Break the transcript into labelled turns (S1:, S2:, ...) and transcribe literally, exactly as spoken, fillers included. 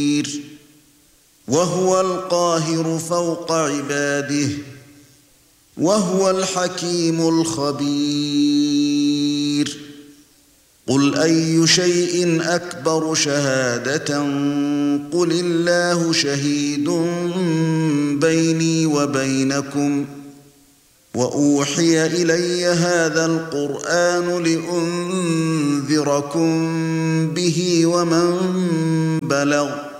S1: وهو القاهر فوق عباده وهو الحكيم الخبير قل أي شيء أكبر شهادة قل الله شهيد بيني وبينكم وأوحي إلي هذا القرآن لأنذركم به ومن بلغ